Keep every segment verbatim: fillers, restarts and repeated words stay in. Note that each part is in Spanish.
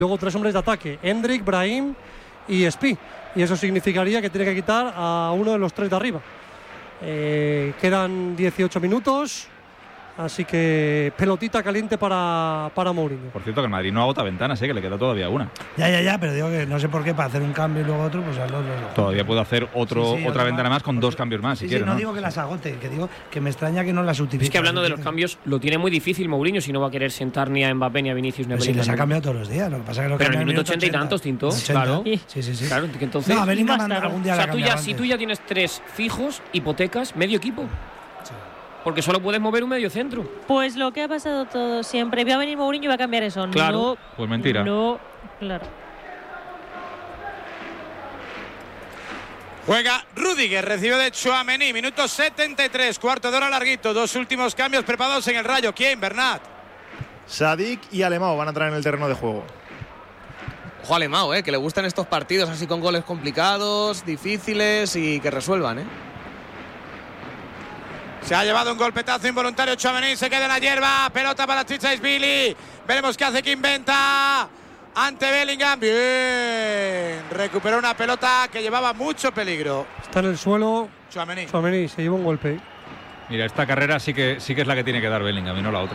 Luego tres hombres de ataque, Hendrik, Brahim y Spi. Y eso significaría que tiene que quitar a uno de los tres de arriba. Eh, quedan dieciocho minutos. Así que pelotita caliente para, para Mourinho. Por cierto, que el Madrid no agota ventanas, ¿eh? Que le queda todavía una. Ya, ya, ya, pero digo que no sé por qué para hacer un cambio y luego otro, pues hazlo. Todavía puede hacer otro, sí, sí, otra otro ventana más, más con dos cambios más, sí, si sí, quiere. no, ¿no? digo que las agote, que digo que me extraña que no las utilice. Es que hablando de los cambios, lo tiene muy difícil Mourinho si no va a querer sentar ni a Mbappé, ni a Vinicius, ni a Bellingham. Si Bellingham. les ha cambiado todos los días, lo que pasa es que lo Pero en cambia el minuto ochenta y tantos, Tinto. Claro. Sí, sí, sí. Claro, que entonces. No, a Bellingham algún día o la sea, tú ya, cambiaba si antes. tú ya tienes tres fijos, hipotecas, medio equipo. Porque solo puedes mover un medio centro. Pues lo que ha pasado todo siempre. Va a venir Mourinho y va a cambiar eso. Claro. No, pues mentira. No, claro. Juega Rüdiger, recibe de Tchouaméni, minuto setenta y tres, cuarto de hora larguito, dos últimos cambios preparados en el Rayo. ¿Quién? Bernat. Sadik y Alemão van a entrar en el terreno de juego. Ojo a Alemão, eh, que le gustan estos partidos así con goles complicados, difíciles y que resuelvan, ¿eh? Se ha llevado un golpetazo involuntario Tchouaméni, se queda en la hierba, pelota para Tchaichvili, veremos qué hace, que inventa ante Bellingham. Bien, recuperó una pelota que llevaba mucho peligro. Está en el suelo Tchouaméni. Tchouaméni, se lleva un golpe. Mira, esta carrera sí que, sí que es la que tiene que dar Bellingham y no la otra.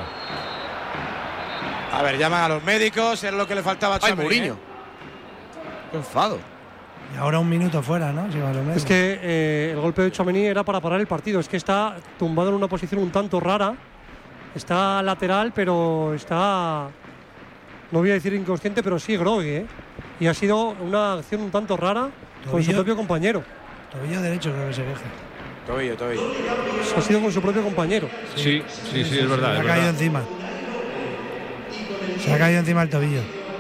A ver, llaman a los médicos, era lo que le faltaba a Tchouaméni. Ay, Mourinho. ¿eh? Qué enfado. Y ahora un minuto fuera, ¿no? Si es que eh, el golpe de Tchouaméni era para parar el partido. Es que está tumbado en una posición un tanto rara. Está lateral, pero está, no voy a decir inconsciente, pero sí groggy, ¿eh? Y ha sido una acción un tanto rara Tobillo, con su propio compañero. Tobillo derecho creo que se queja. Tobillo, tobillo. Ha sido con su propio compañero. Sí, sí, sí, sí, sí es verdad. Se es ha caído verdad. encima. Se ha caído encima el tobillo.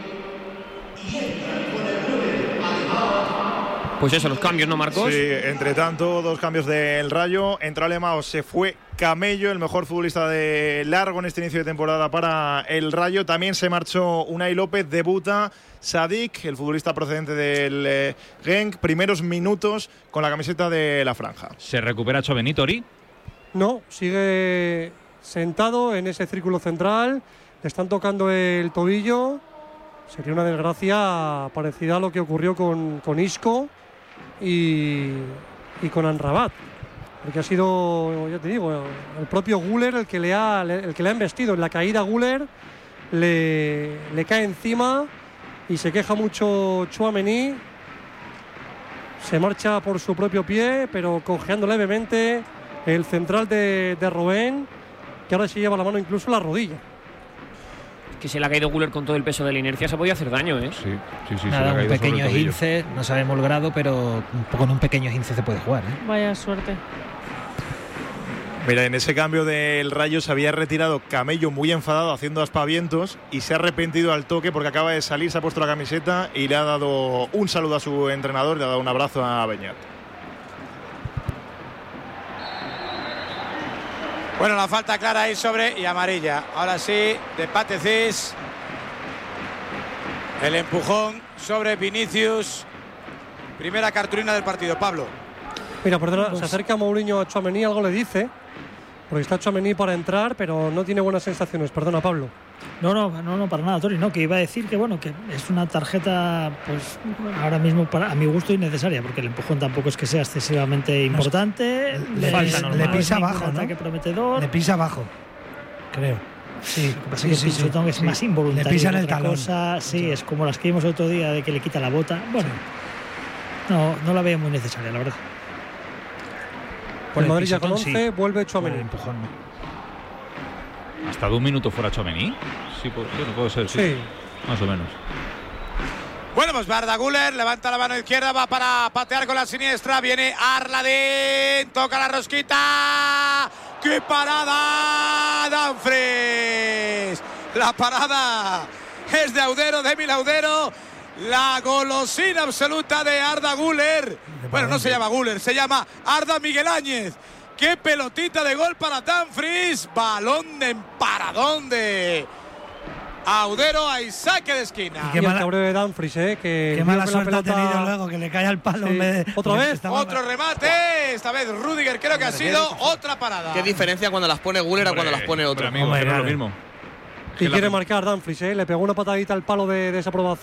Pues eso, los cambios, ¿no, Marcos? Sí, entre tanto, dos cambios del Rayo. Entró Alemão, se fue Camello, el mejor futbolista de largo en este inicio de temporada para el Rayo. También se marchó Unai López, debuta Sadik, el futbolista procedente del eh, Genk. Primeros minutos con la camiseta de la franja. ¿Se recupera Tchouaméni, Tori? No, sigue sentado en ese círculo central. Le están tocando el tobillo. Sería una desgracia parecida a lo que ocurrió con, con Isco y, y con Amrabat, porque ha sido, ya te digo, el propio Güler el que le ha, el que le ha embestido. En la caída Güler le, le cae encima y se queja mucho Tchouaméni. Se marcha por su propio pie, pero cojeando levemente el central de, de Robben, que ahora se lleva la mano incluso a la rodilla. Que se le ha caído Güler con todo el peso de la inercia, se ha podido hacer daño, ¿eh? Sí, sí, sí. Nada, se le ha un caído sobre pequeño el tobillo. esguince, no sabemos el grado, pero con un pequeño esguince se puede jugar, ¿eh? Vaya suerte. Mira, en ese cambio del Rayo se había retirado Camello muy enfadado haciendo aspavientos y se ha arrepentido al toque porque acaba de salir, se ha puesto la camiseta y le ha dado un saludo a su entrenador, le ha dado un abrazo a Beñat. Bueno, la falta clara ahí sobre y amarilla. Ahora sí, de Patecís. El empujón sobre Vinicius. Primera cartulina del partido, Pablo. Mira, perdona, se acerca Mourinho a Tchouaméni, algo le dice, porque está Tchouaméni para entrar, pero no tiene buenas sensaciones. Perdona, Pablo. No, no, no, no, para nada, Tori, no, que iba a decir que bueno, que es una tarjeta, pues ahora mismo para, a mi gusto innecesaria, porque el empujón tampoco es que sea excesivamente importante. Le, falta le, le pisa abajo, ¿no? Ataque prometedor. Le pisa abajo, creo. Sí, sí, sí, sí, que es sí. más involuntario. Le pisa en el otra talón. Cosa, sí, sí, es como las que vimos el otro día de que le quita la bota. Bueno, sí. no, no la veo muy necesaria, la verdad. Por el Madrid ya con once, sí. Vuelve Tchouaméni. Empujón, ¿no? ¿Ha estado un minuto fuera Tchouaméni? Sí, puede, no puede ser, sí. sí. Más o menos. Bueno, pues Arda Güler levanta la mano izquierda, va para patear con la siniestra. Viene Arladín, toca la rosquita. ¡Qué parada, Dumfries! La parada es de Audero, de Emil Audero. La golosina absoluta de Arda Güler. Bueno, no se llama Güler, se llama Arda Miguel Áñez. ¡Qué pelotita de gol para Dumfries! Balón de emparadón de Audero a saque de esquina. Y qué mala, el cabreo de Dumfries, ¿eh? Que qué mala suerte pelota... ha tenido luego, que le cae al palo. Sí. En vez de... ¿Otra vez? Otro remate. Esta vez Rüdiger creo que ha sido otra parada. ¿Qué diferencia cuando las pone Güler a cuando las pone otro? Amigo, Hombre, no es lo vale. mismo. Y quiere marcar Dumfries, ¿eh? Le pegó una patadita al palo de desaprobación.